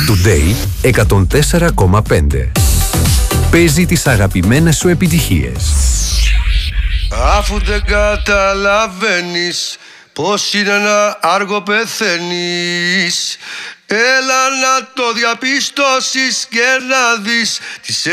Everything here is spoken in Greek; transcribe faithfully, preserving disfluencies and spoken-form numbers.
Today εκατόν τέσσερα κόμμα πέντε. Παίζει τις αγαπημένες σου επιτυχίες. Αφού δεν καταλαβαίνεις πως είναι να άργο πεθαίνεις, έλα να το διαπιστώσεις και να δεις τις